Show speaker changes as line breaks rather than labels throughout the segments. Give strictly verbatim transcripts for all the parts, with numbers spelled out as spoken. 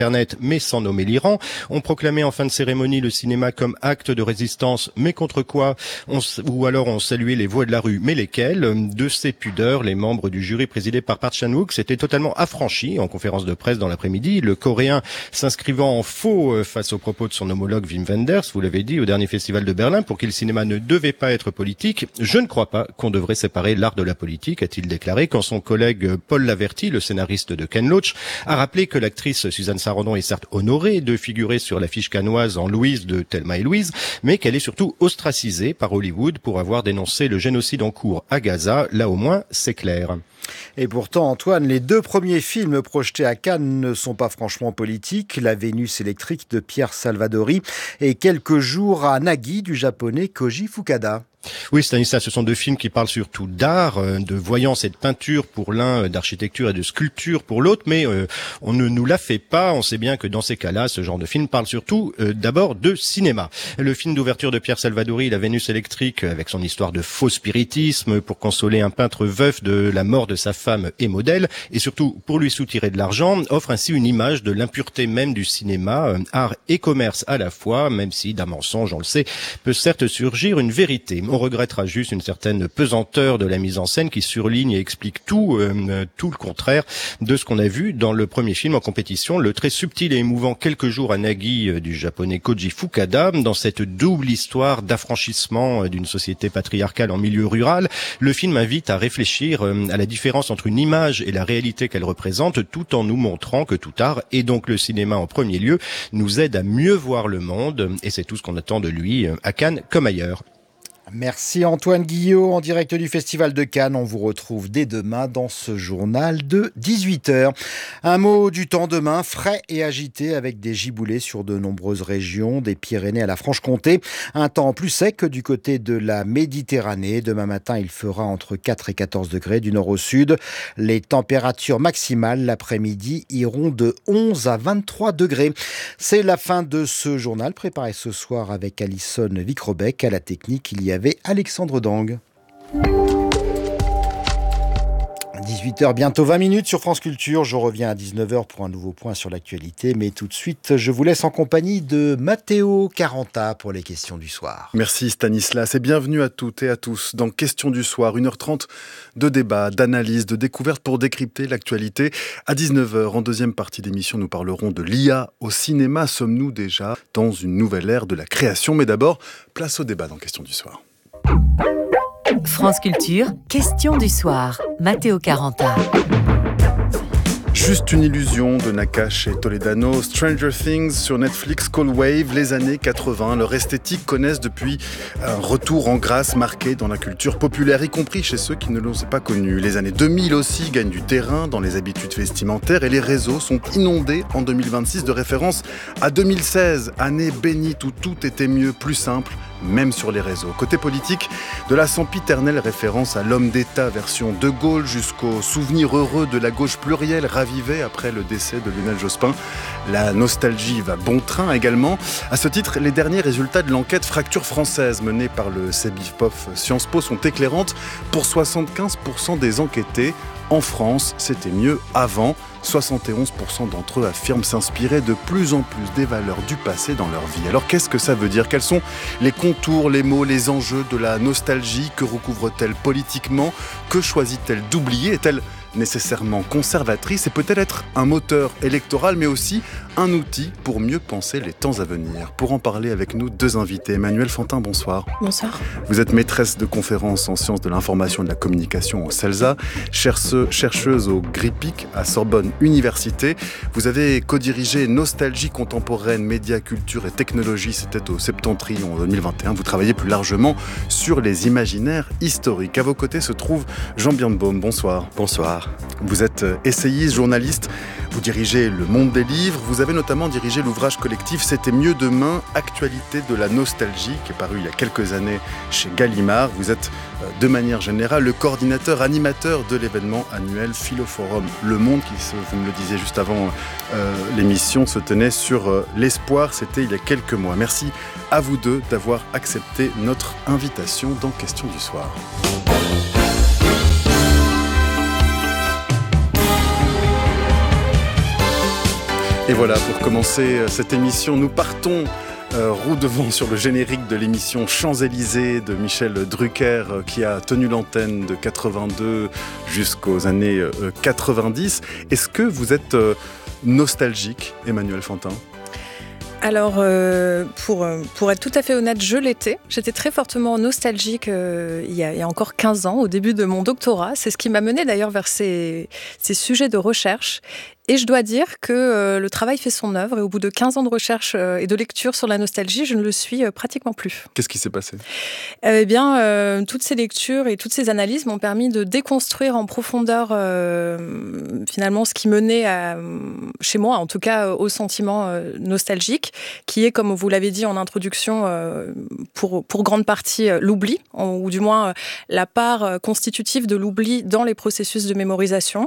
Internet, mais sans nommer l'Iran. On proclamait en fin de cérémonie le cinéma comme acte de résistance, mais contre quoi on, ou alors on saluait les voix de la rue, mais lesquelles? De ces pudeurs, les membres du jury présidé par Park Chan-wook s'étaient totalement affranchis en conférence de presse dans l'après-midi. Le Coréen s'inscrivant en faux face aux propos de son homologue Wim Wenders, vous l'avez dit, au dernier festival de Berlin, pour qui le cinéma ne devait pas être politique. Je ne crois pas qu'on devrait séparer l'art de la politique, a-t-il déclaré, quand son collègue Paul Laverty, le scénariste de Ken Loach, a rappelé que l'actrice Suzanne Sarandon est certes honorée de figurer sur l'affiche cannoise en Louise de Thelma et Louise, mais qu'elle est surtout ostracisée par Hollywood pour avoir dénoncé le génocide en cours à Gaza. Là au moins, c'est clair.
Et pourtant, Antoine, les deux premiers films projetés à Cannes ne sont pas franchement politiques. La Vénus électrique de Pierre Salvadori et Quelques jours à Nagui du japonais Koji Fukada.
Oui, Stanislas, ce sont deux films qui parlent surtout d'art, de voyance et de peinture pour l'un, d'architecture et de sculpture pour l'autre, mais euh, on ne nous la fait pas. On sait bien que dans ces cas-là, ce genre de film parle surtout euh, d'abord de cinéma. Le film d'ouverture de Pierre Salvadori, La Vénus électrique, avec son histoire de faux spiritisme pour consoler un peintre veuf de la mort de sa femme et modèle, et surtout pour lui soutirer de l'argent, offre ainsi une image de l'impureté même du cinéma, euh, art et commerce à la fois, même si d'un mensonge, on le sait, peut certes surgir une vérité. On regrettera juste une certaine pesanteur de la mise en scène qui surligne et explique tout, euh, tout le contraire de ce qu'on a vu dans le premier film en compétition, le très subtil et émouvant Quelques jours à Nagui euh, du japonais Koji Fukada. Dans cette double histoire d'affranchissement euh, d'une société patriarcale en milieu rural, le film invite à réfléchir euh, à la différence entre une image et la réalité qu'elle représente, tout en nous montrant que tout art, et donc le cinéma en premier lieu, nous aide à mieux voir le monde, et c'est tout ce qu'on attend de lui euh, à Cannes comme ailleurs.
Merci Antoine Guillot en direct du Festival de Cannes. On vous retrouve dès demain dans ce journal de dix-huit heures. Un mot du temps demain, frais et agité avec des giboulées sur de nombreuses régions, des Pyrénées à la Franche-Comté. Un temps plus sec que du côté de la Méditerranée. Demain matin, il fera entre quatre et quatorze degrés du nord au sud. Les températures maximales l'après-midi iront de onze à vingt-trois degrés. C'est la fin de ce journal préparé ce soir avec Alison Vicrobec. À la technique, il y avait Alexandre Dang. dix-huit heures, bientôt vingt minutes sur France Culture. Je reviens à dix-neuf heures pour un nouveau point sur l'actualité. Mais tout de suite, je vous laisse en compagnie de Matteo Caranta pour les questions du soir.
Merci Stanislas et bienvenue à toutes et à tous dans Questions du soir. une heure trente de débat, d'analyse, de découverte pour décrypter l'actualité. À dix-neuf heures, en deuxième partie d'émission, nous parlerons de l'I A au cinéma. Sommes-nous déjà dans une nouvelle ère de la création? Mais d'abord, place au débat dans Questions du soir.
France Culture, question du soir. Matteo Caranta.
Juste une illusion de Nakache et Toledano, Stranger Things sur Netflix, Call Wave, les années quatre-vingts. Leur esthétique connaissent depuis un retour en grâce marqué dans la culture populaire, y compris chez ceux qui ne l'ont pas connu. Les années deux mille aussi gagnent du terrain dans les habitudes vestimentaires et les réseaux sont inondés en deux mille vingt-six de références à deux mille seize, année bénite où tout était mieux, plus simple, même sur les réseaux. Côté politique, de la sempiternelle référence à l'homme d'État version De Gaulle jusqu'au souvenir heureux de la gauche plurielle ravivée après le décès de Lionel Jospin. La nostalgie va bon train également. À ce titre, les derniers résultats de l'enquête Fracture française menée par le Cebipof Sciences Po sont éclairantes. Pour soixante-quinze pour cent des enquêtés, en France, c'était mieux avant. soixante et onze pour cent d'entre eux affirment s'inspirer de plus en plus des valeurs du passé dans leur vie. Alors qu'est-ce que ça veut dire? Quels sont les contours, les mots, les enjeux de la nostalgie? Que recouvre-t-elle politiquement? Que choisit-elle d'oublier? Est-elle nécessairement conservatrice et peut-elle être un moteur électoral mais aussi un outil pour mieux penser les temps à venir? Pour en parler avec nous, deux invités. Emmanuelle Fantin, bonsoir.
Bonsoir.
Vous êtes maîtresse de conférences en sciences de l'information et de la communication au CELSA, chercheuse au GRIPIC à Sorbonne Université. Vous avez co-dirigé Nostalgie contemporaine, médias, culture et technologie, c'était au Septentrion en deux mille vingt et un. Vous travaillez plus largement sur les imaginaires historiques. À vos côtés se trouve Jean Birnbaum, bonsoir.
Bonsoir.
Vous êtes essayiste, journaliste, vous dirigez Le Monde des livres, vous avez notamment dirigé l'ouvrage collectif C'était mieux demain, actualité de la nostalgie, qui est paru il y a quelques années chez Gallimard. Vous êtes de manière générale le coordinateur, animateur de l'événement annuel Philoforum Le Monde, qui, vous me le disiez juste avant euh, l'émission, se tenait sur euh, l'espoir, c'était il y a quelques mois. Merci à vous deux d'avoir accepté notre invitation dans Questions du soir. Et voilà, pour commencer cette émission, nous partons euh, roue devant sur le générique de l'émission Champs-Élysées de Michel Drucker euh, qui a tenu l'antenne de quatre-vingt-deux jusqu'aux années euh, quatre-vingt-dix. Est-ce que vous êtes euh, nostalgique, Emmanuelle Fantin ?
Alors, euh, pour, pour être tout à fait honnête, je l'étais. J'étais très fortement nostalgique euh, il, y a, il y a encore quinze ans, au début de mon doctorat. C'est ce qui m'a mené d'ailleurs vers ces, ces sujets de recherche. Et je dois dire que euh, le travail fait son œuvre. Et au bout de quinze ans de recherche euh, et de lecture sur la nostalgie, je ne le suis euh, pratiquement plus.
Qu'est-ce qui s'est passé ?
Eh bien, euh, toutes ces lectures et toutes ces analyses m'ont permis de déconstruire en profondeur, euh, finalement, ce qui menait à, chez moi, en tout cas, au sentiment euh, nostalgique, qui est, comme vous l'avez dit en introduction, euh, pour, pour grande partie euh, l'oubli, ou du moins euh, la part euh, constitutive de l'oubli dans les processus de mémorisation.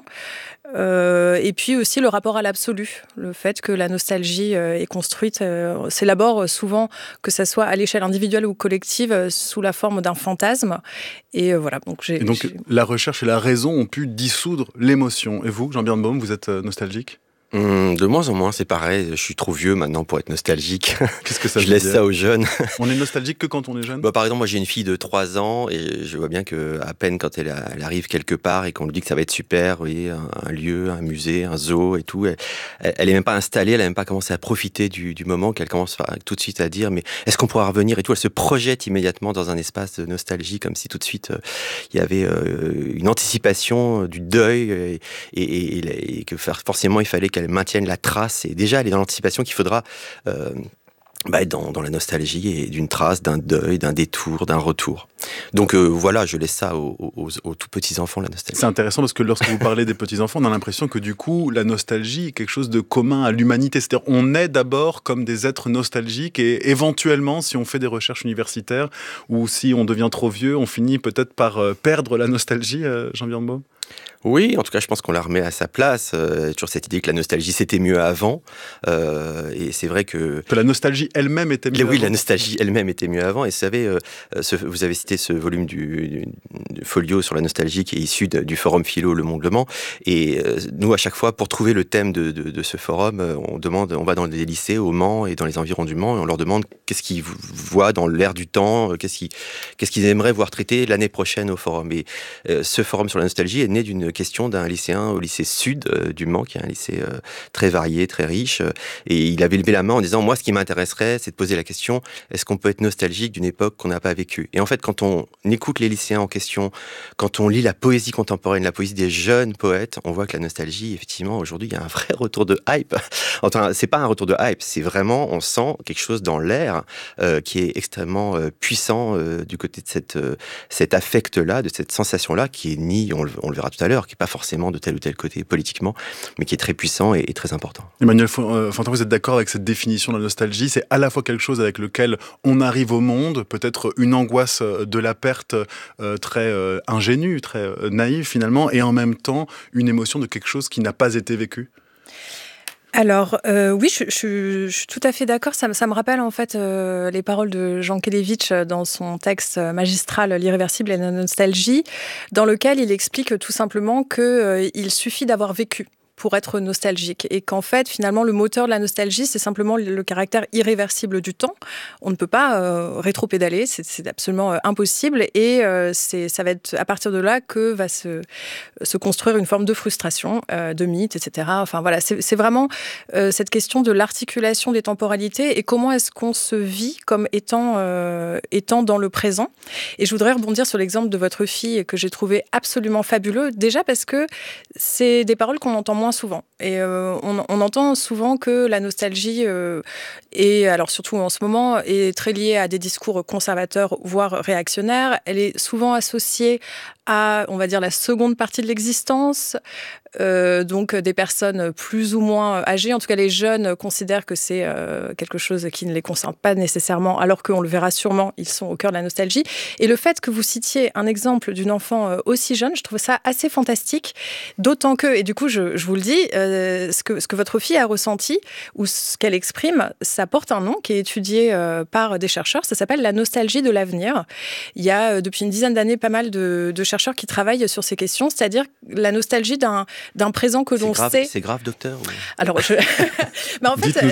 Euh, et puis aussi le rapport à l'absolu, le fait que la nostalgie euh, est construite, euh, s'élabore souvent, que ça soit à l'échelle individuelle ou collective, euh, sous la forme d'un fantasme. Et euh, voilà. Donc, j'ai,
et donc
j'ai...
la recherche et la raison ont pu dissoudre l'émotion. Et vous, Jean Birnbaum, vous êtes euh, nostalgique ?
Hum, de moins en moins, c'est pareil. Je suis trop vieux maintenant pour être nostalgique.
Qu'est-ce que ça veut
Je laisse
dire ?
ça aux jeunes.
On est nostalgique que quand on est jeune ?
Bah, par exemple, moi j'ai une fille de trois ans et je vois bien que à peine quand elle, a, elle arrive quelque part et qu'on lui dit que ça va être super, vous voyez, un, un lieu, un musée, un zoo et tout, elle, elle est même pas installée, elle a même pas commencé à profiter du, du moment, qu'elle commence à, tout de suite à dire mais est-ce qu'on pourra revenir et tout. Elle se projette immédiatement dans un espace de nostalgie comme si tout de suite euh, il y avait euh, une anticipation du deuil et, et, et, et que forcément il fallait qu'elle maintienne la trace. Et déjà, elle est dans l'anticipation qu'il faudra euh, bah, être dans, dans la nostalgie et d'une trace, d'un deuil, d'un détour, d'un retour. Donc euh, voilà, je laisse ça aux, aux, aux tout petits enfants, la nostalgie.
C'est intéressant parce que lorsque vous parlez des petits enfants, on a l'impression que du coup, la nostalgie est quelque chose de commun à l'humanité. C'est-à-dire, on est d'abord comme des êtres nostalgiques et éventuellement, si on fait des recherches universitaires ou si on devient trop vieux, on finit peut-être par euh, perdre la nostalgie, euh, Jean Birnbaum ?
Oui, en tout cas, je pense qu'on la remet à sa place. Euh, toujours cette idée que la nostalgie, c'était mieux avant. Euh, et c'est vrai que...
Que la nostalgie elle-même était mieux
oui,
avant.
Oui, la nostalgie elle-même était mieux avant. Et vous savez, euh, ce, vous avez cité ce volume du, du, du folio sur la nostalgie qui est issu de, du forum philo Le Monde Le Mans. Et euh, nous, à chaque fois, pour trouver le thème de, de, de ce forum, on demande, on va dans des lycées au Mans et dans les environs du Mans et on leur demande qu'est-ce qu'ils voient dans l'air du temps, qu'est-ce qu'ils, qu'est-ce qu'ils aimeraient voir traiter l'année prochaine au forum. Et euh, ce forum sur la nostalgie est né d'une question d'un lycéen au lycée Sud euh, du Mans, qui est un lycée euh, très varié, très riche. Euh, et il avait levé la main en disant « Moi, ce qui m'intéresserait, c'est de poser la question, est-ce qu'on peut être nostalgique d'une époque qu'on n'a pas vécue ?» Et en fait, quand on écoute les lycéens en question, quand on lit la poésie contemporaine, la poésie des jeunes poètes, on voit que la nostalgie, effectivement, aujourd'hui, il y a un vrai retour de hype. Enfin, c'est pas un retour de hype, c'est vraiment, on sent quelque chose dans l'air euh, qui est extrêmement euh, puissant euh, du côté de cette, euh, cet affect-là, de cette sensation-là, qui est ni, on le, on le verra tout à l'heure, qui n'est pas forcément de tel ou tel côté politiquement, mais qui est très puissant et, et très important.
Emmanuelle Fantin, vous êtes d'accord avec cette définition de la nostalgie ? C'est à la fois quelque chose avec lequel on arrive au monde, peut-être une angoisse de la perte euh, très euh, ingénue, très euh, naïve finalement, et en même temps une émotion de quelque chose qui n'a pas été vécu ?
Alors euh, oui, je, je, je suis tout à fait d'accord. Ça, ça me rappelle en fait euh, les paroles de Jean Kelevitch dans son texte magistral « L'irréversible et la nostalgie », dans lequel il explique tout simplement qu'il euh, suffit d'avoir vécu pour être nostalgique. Et qu'en fait, finalement, le moteur de la nostalgie, c'est simplement le caractère irréversible du temps. On ne peut pas euh, rétro-pédaler, c'est, c'est absolument euh, impossible. Et euh, c'est, ça va être à partir de là que va se, se construire une forme de frustration, euh, de mythe, et cetera. Enfin voilà, c'est, c'est vraiment euh, cette question de l'articulation des temporalités et comment est-ce qu'on se vit comme étant, euh, étant dans le présent. Et je voudrais rebondir sur l'exemple de votre fille que j'ai trouvé absolument fabuleux. Déjà parce que c'est des paroles qu'on entend moins souvent. Et euh, on, on entend souvent que la nostalgie, euh, est, alors surtout en ce moment, est très liée à des discours conservateurs, voire réactionnaires. Elle est souvent associée à, on va dire, la seconde partie de l'existence, euh, donc des personnes plus ou moins âgées. En tout cas, les jeunes considèrent que c'est euh, quelque chose qui ne les concerne pas nécessairement, alors qu'on le verra sûrement, ils sont au cœur de la nostalgie. Et le fait que vous citiez un exemple d'une enfant euh, aussi jeune, je trouve ça assez fantastique, d'autant que, et du coup, je, je vous le dis, euh, ce, que, ce que votre fille a ressenti, ou ce qu'elle exprime, ça porte un nom qui est étudié euh, par des chercheurs, ça s'appelle la nostalgie de l'avenir. Il y a, euh, depuis une dizaine d'années, pas mal de, de chercheurs chercheurs qui travaillent sur ces questions, c'est-à-dire la nostalgie d'un, d'un présent que
c'est
l'on
grave,
sait.
C'est grave, docteur ou...
Alors, je... bah, en fait,